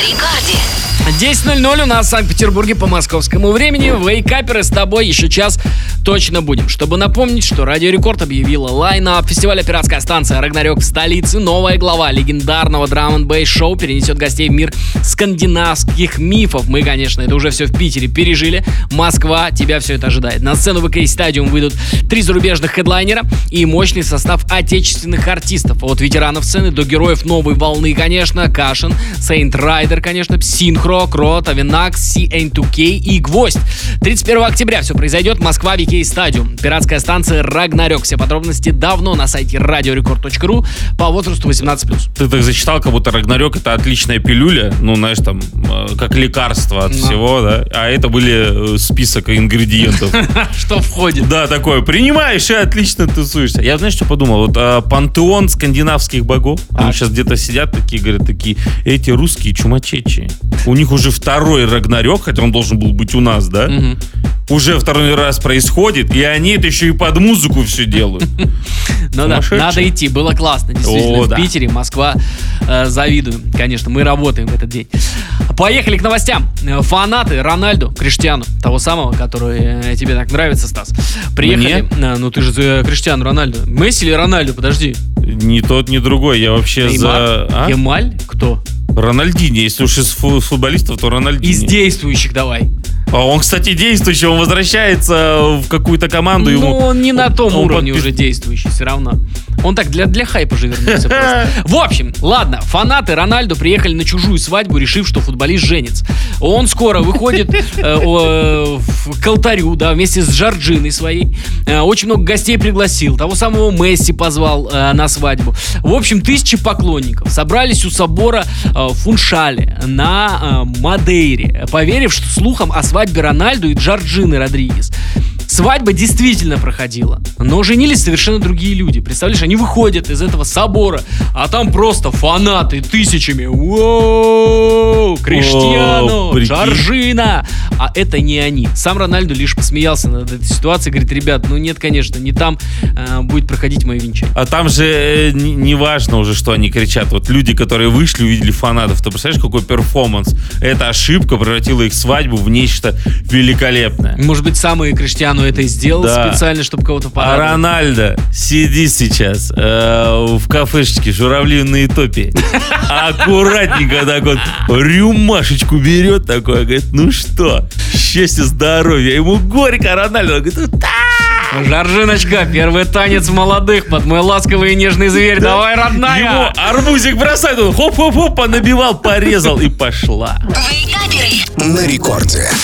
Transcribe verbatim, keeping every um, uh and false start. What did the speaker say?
рекорде. десять ноль ноль у нас в Санкт-Петербурге по московскому времени. Вейкаперы с тобой еще час точно будем. Чтобы напомнить, что Радио Рекорд объявила лайн-ап фестиваля «Пиратская станция Рагнарёк» в столице. Новая глава легендарного драм-н-бейс-шоу перенесет гостей в мир скандинавских мифов. Мы, конечно, это уже все в Питере пережили. Москва, тебя все это ожидает. На сцену вэ ка Stadium выйдут три зарубежных хедлайнера и мощный состав отечественных артистов. От ветеранов сцены до героев новой волны, конечно. Кашин, Сейнт Райдер, конечно, Синхро, Крот, Авинакс, си эн ту кей и Гвоздь. тридцать первого октября все произойдет. Москва, вэ ка Stadium. Пиратская станция Рагнарёк. Все подробности давно на сайте радиорекорд точка ру по возрасту восемнадцать плюс. Ты так зачитал, как будто Рагнарёк — это отличная пилюля, ну, знаешь, там, э, как лекарство от Но. всего, да? А это были э, список ингредиентов. Что входит? Да, такое. Принимаешь и отлично тусуешься. Я, знаешь, что подумал? Вот э, пантеон скандинавских богов. Они сейчас где-то сидят такие, говорят, такие, эти русские чумачечи. У них уже второй Рагнарёк, хотя он должен был быть у нас, да? Мгм. Уже второй раз происходит, и они это еще и под музыку все делают. Ну да, Сумасшедшие. надо идти, было классно, действительно. О, в да. Питере, Москва, э, завидуем. Конечно, мы работаем в этот день. Поехали к новостям. Э, Фанаты Рональду, Криштиану, того самого, который э, тебе так нравится, Стас, приехали. Э, ну ты же за Криштиану Рональду. Месси или Рональду, подожди. Ни тот, ни другой. Я вообще Неймар? за... А? Ямаль? Кто? Рональдини. Если уж из фу- футболистов, то Рональдини. Из действующих давай. А он, кстати, действующий. Он возвращается в какую-то команду. Ну, ему... он не на том он уровне подпис- уже действующий, все равно. Он так для, для хайпа же вернулся просто. В общем, ладно, фанаты Рональду приехали на чужую свадьбу, решив, что футболист женится. Он скоро выходит э, о, в- к алтарю, да, вместе с Жорджиной своей. Э, очень много гостей пригласил. Того самого Месси позвал э, на свадьбу. В общем, тысячи поклонников собрались у собора э, Фуншале на э, Мадейре, поверив, что слухам о свадьбе Рональду и Джорджины Родригес. Свадьба действительно проходила, но женились совершенно другие люди. Представляешь, они выходят из этого собора, а там просто фанаты тысячами. Воу, Криштиану, О, прикинь. Джорджина. А это не они. Сам Рональду лишь посмеялся над этой ситуацией. Говорит, ребят, ну нет, конечно, не там э, будет проходить мое венчание. А там же э, не, не важно уже, что они кричат. Вот люди, которые вышли, увидели фанатов. Ты представляешь, какой перформанс? Эта ошибка превратила их свадьбу в нечто великолепное. Может быть, сам и Криштиану это и сделал Да. специально, чтобы кого-то А порадовать. Рональдо сидит сейчас э, в кафешечке «Журавлиные топи». Аккуратненько так вот рюмашечку берет такой, говорит, ну что, счастья, здоровья. Ему горько, а Рональдо говорит, «Да!» Жоржиночка, первый танец молодых под мой ласковый и нежный зверь. Давай, родная! Ему арбузик бросает, он хоп-хоп-хоп, понабивал, порезал и пошла. Вейкаперы. На рекорде.